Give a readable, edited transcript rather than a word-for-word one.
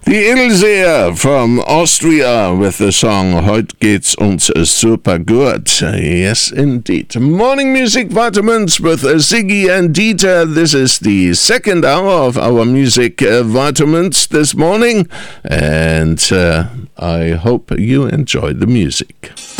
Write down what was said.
The Ilseer from Austria with the song Heut geht's uns super gut. Yes, indeed. Morning Music Vitamins with Ziggy and Dieter. This is the second hour of our Music Vitamins this morning, and I hope you enjoy the music.